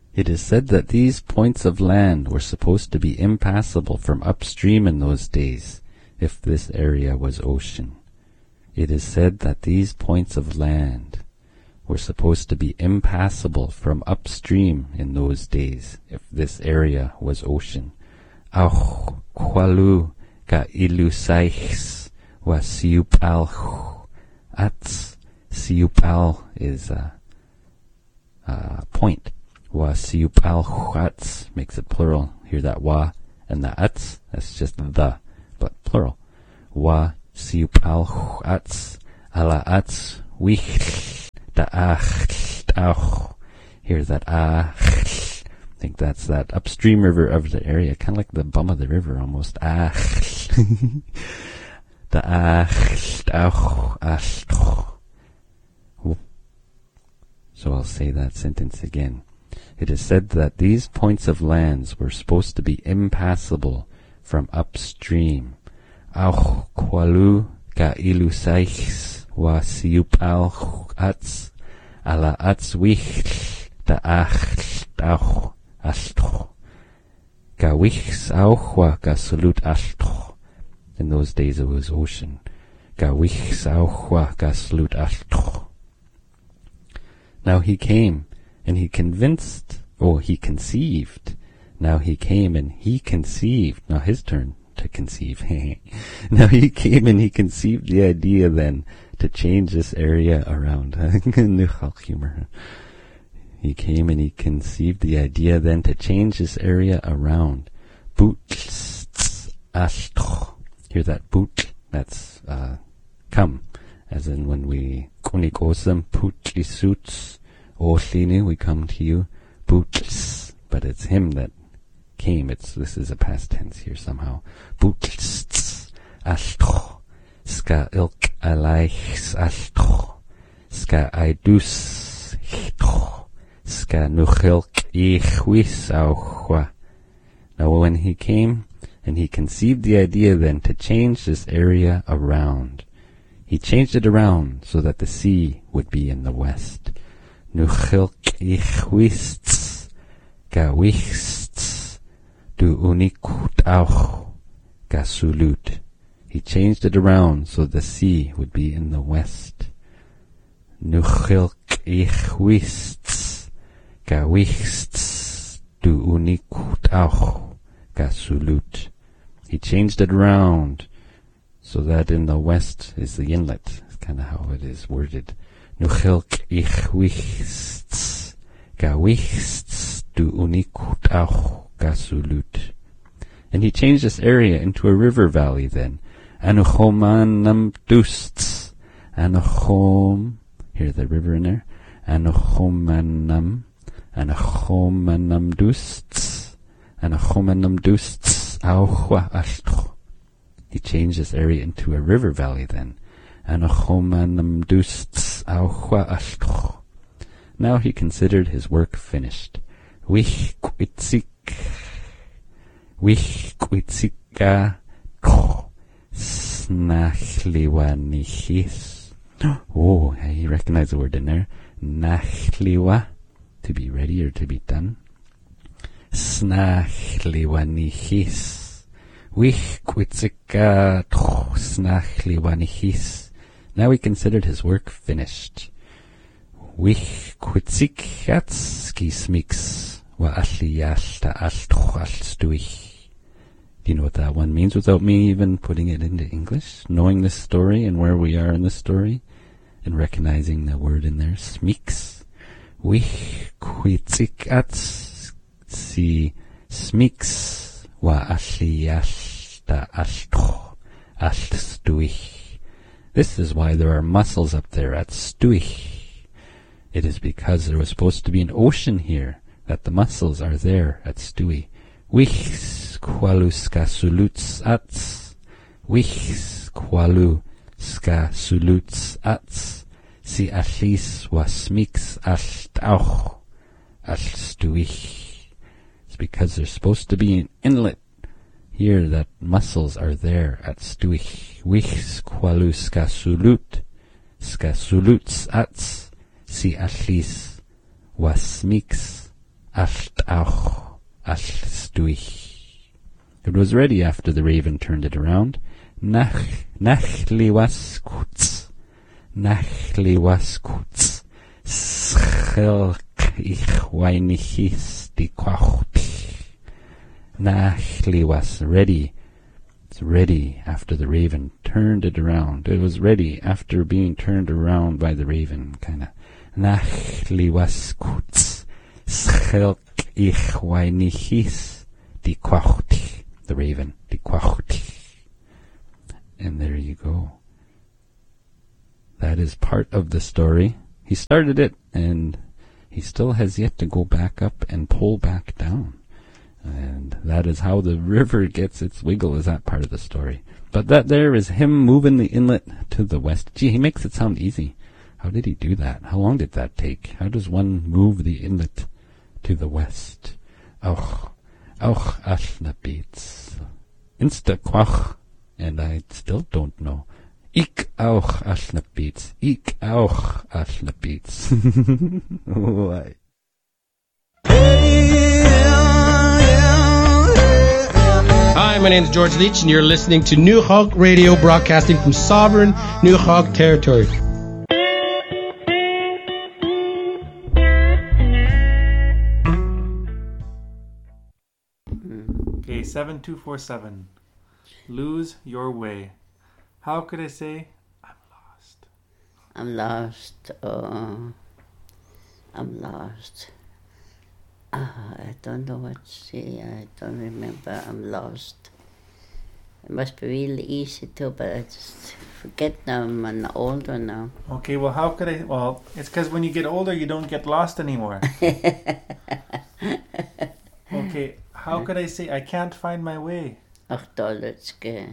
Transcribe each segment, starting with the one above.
It is said that these points of land were supposed to be impassable from upstream in those days, if this area was ocean. It is said that these points of land were supposed to be impassable from upstream in those days, if this area was ocean. Auch qualu ga ilusaichs wa siupal ats. Siupal is a point. Wa siupal ats makes it plural. Hear that wa and the ats? That's just the, but plural. Wa siupal ats ala ats wich da ach. Hear that ah. I think that's that upstream river of the area, kind of like the bum of the river almost. Ah. Da ach. So I'll say that sentence again. It is said that these points of lands were supposed to be impassable from upstream. Auch qualu ga ilusaichs wa siupal ats ala ats wich da ach ashtoch. Ga wichs auch wa ga salut ashtoch. In those days it was ocean. Ga wichs auch wa ga salut ashtoch. Now he came, and he conceived. Now he came, and he conceived. Now his turn to conceive. Now he came, and he conceived the idea then to change this area around. Humor. He came, and he conceived the idea then to change this area around. Boot ashtoch. Hear that boot? That's come. As in when we kunikosam putli suits oslini, we come to you, boots. But it's him that came. This is a past tense here somehow. Boots ashtoch. Ska ilk alaichs ashtoch. Ska aidus hitoch. Ska nuchilk ichwis auchwa. Now when he came, and he conceived the idea then to change this area around. He changed it around so that the sea would be in the west. Nuchilk ichwists gawichts du unikut auch gasulut. He changed it around so the sea would be in the west. Nuchilk ichwists gawichts du unikut auch gasulut. He changed it around so that in the west is the inlet. That's kind of how it is worded. Nuchilk ichwichts gawichts du unikut auch gasulut. And he changed this area into a river valley then. Anuchomanam dusts. Anuchom. Hear the river in there. Anuchomanam. Anuchomanam dusts. Anuchomanam dusts. Auchwa ashtoch. He changed this area into a river valley then. Anachomanam dusts auchwa ashtoch. Now he considered his work finished. Wich quitzika snachliwanichis. Oh, he recognized the word in there. Nachliwa, to be ready or to be done. Snachliwanichis. Now he considered his work finished. Do you know what that one means without me even putting it into English? Knowing this story and where we are in the story and recognizing the word in there, smeeks. Si smeeks wa ashliyashta ashtoch ashtstuich. This is why there are mussels up there at Stuich. It is because there was supposed to be an ocean here that the mussels are there at Stui. Wichs qualu ska suluts ats. Wichs qualu ska suluts ats. Si ashis wasmix ashtauch ashtuich. It's because there's supposed to be an inlet here that mussels are there at Stuich. Wichs qualu ska suluts ats. Si ashis wasmix allt auch, allt durch. It was ready after the raven turned it around. Nachli was kurz, nachli was kurz, schelk ich weinichis die quacht. Nachli was ready. It's ready after the raven turned it around. It was ready after being turned around by the raven, kinda. Nachli was kurz, schelk ich weinichis die quacht. The raven, die quacht. And there you go. That is part of the story. He started it, and he still has yet to go back up and pull back down. And that is how the river gets its wiggle, is that part of the story. But that there is him moving the inlet to the west. Gee, he makes it sound easy. How did he do that? How long did that take? How does one move the inlet to the west? Auch alna beats. Insta quach. And I still don't know. Ik auch alna beats. Ik auch alna beats. Why? Hi, my name is George Leach, and you're listening to New Hawk Radio, broadcasting from sovereign New Hawk territory. Okay, 7247. Lose your way. How could I say I'm lost? I'm lost. Oh, I'm lost. I don't know what to say. I don't remember. I'm lost. It must be really easy too, but I just forget now. I'm older now. Okay, well, how could I? Well, it's because when you get older, you don't get lost anymore. Okay, how could I say I can't find my way? $8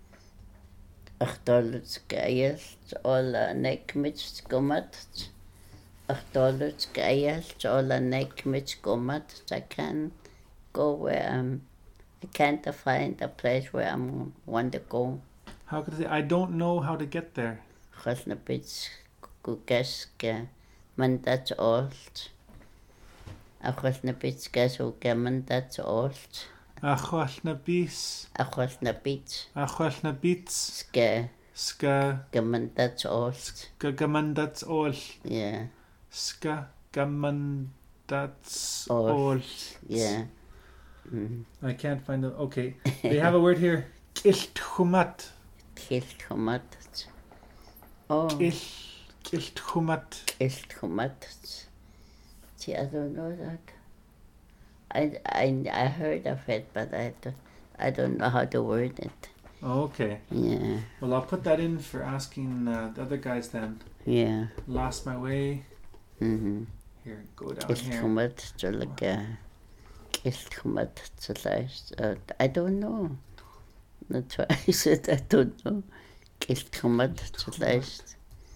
eiers, alla nekmits gommat. $8 eiers, alla nekmits gommat. I can go where I can't find a place where I want to go. How could I say I don't know how to get there? Chosnapits kukeske mandat old. Achosnapits kesuke mandat old. Achwalna bis. Achosnapits Achwalna bits. ske Ska gamandat old. gamandats all. Yeah. Ska gamandats All. all. Yeah. I can't find it. Okay, they have a word here. Kiltchumat. Kiltchumat. Oh. Kiltchumat. Kiltchumat. See, I don't know that. I heard of it, but I don't know how to word it. Okay. Yeah. Well, I'll put that in for asking the other guys then. Yeah. Lost my way. Mm-hmm. Here, go down here. Kiltchumat to like Kiltchumat to last. I don't know. That's why I said I don't know. Kiltchumat to last.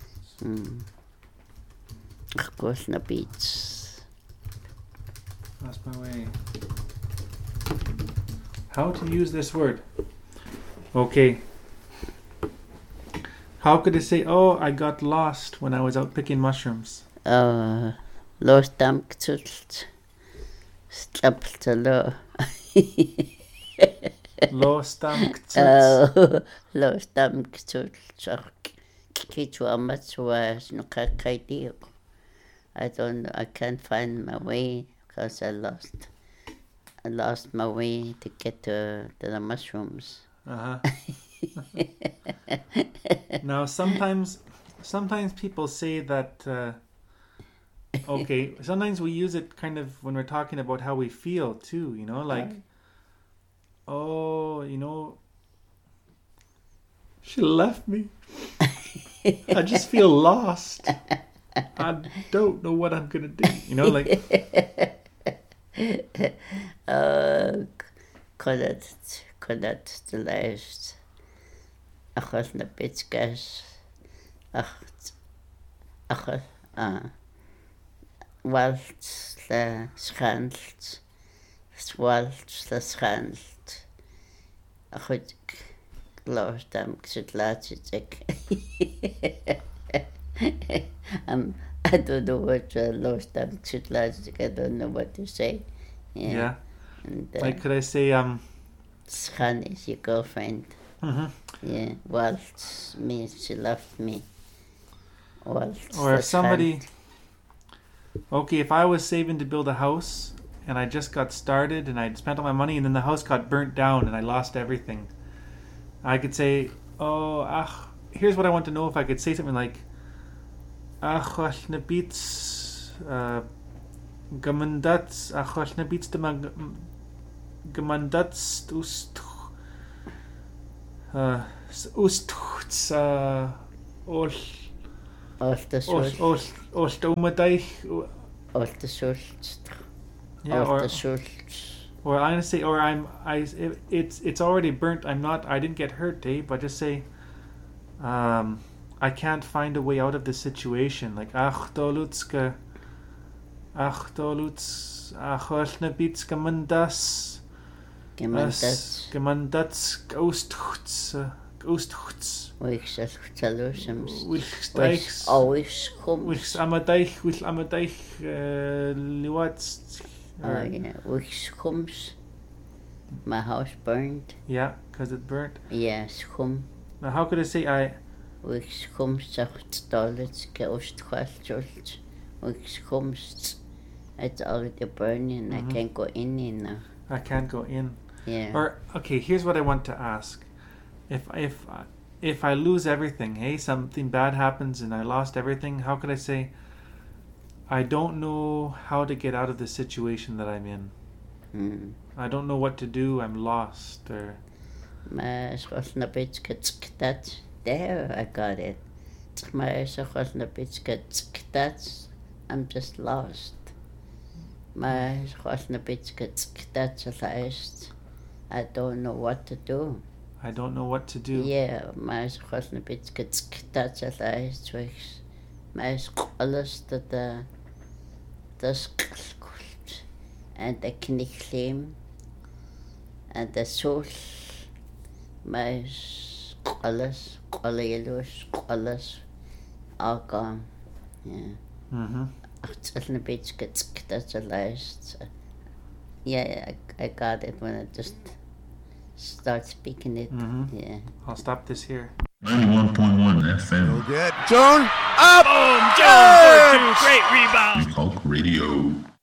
Of course, na beach. Lost my way. How to use this word? Okay. How could I say, oh, I got lost when I was out picking mushrooms? Lost damktult. Slaptalo. Lost damktult. Lost damktult. Kichwamatsuas no kakaidio. I don't know. I can't find my way because I lost my way to get to the mushrooms. Uh-huh. Now, sometimes people say that, okay, sometimes we use it kind of when we're talking about how we feel too, you know, like, oh, you know, she left me. I just feel lost. I don't know what I'm gonna do, you know, like. Kodat de lijst. Achos na pitskas. Walt la schand. Walt la schand. Goed. Loosdam, ik zit laatst ik. I don't know what lost I'm chitlastic. I don't know what to say. Yeah. And Like, could I say, Shan is your girlfriend. mhm. Yeah. Walt means she loved me. Walt. Or if somebody, okay, if I was saving to build a house and I just got started and I'd spent all my money and then the house got burnt down and I lost everything, I could say, here's what I want to know. If I could say something like, achwall na beats, gemandats, achwall na beats de gemandats ust, ol, Alta Schultz. Ostomadich. Alta Schultz. Yeah, Alta Schultz. or I'm gonna say, it's already burnt. I didn't get hurt, Dave. But just say, I can't find a way out of this situation. Like, dolutska, dolutz, holnabitska mandas, Gemandats. Oosthuts. Wixas Xalusams. Wilsteichs. Always comes. Wil Amadich, Liwats. Oh, yeah. Wix comes. My house burned. Yeah, because it burnt. Yes, come. Now, how could I say Wix comes. Sagt Dolitz. Geostqualchult. Wix comes. It's already burning. I can't go in now. I can't go in? Yeah. Or, okay, here's what I want to ask. If I lose everything, hey, something bad happens and I lost everything, how could I say, I don't know how to get out of the situation that I'm in? I don't know what to do, I'm lost, or... Maar was een beetje dat. There, I got it. Maar was een beetje dat. I'm just lost. Maar was een beetje dat lijst. I don't know what to do. I don't know what to do. Yeah, maar was een beetje dat lijst. Maar alles dat en de knikleem en de sol. Maar alles, alles, all gone. Yeah. It's a bit that's a last. Yeah, I got it when I just start speaking it. Yeah. I'll stop this here. 91.1 FM. Go get Joan up. Boom! Jones for two. Great rebound. New Hulk Radio.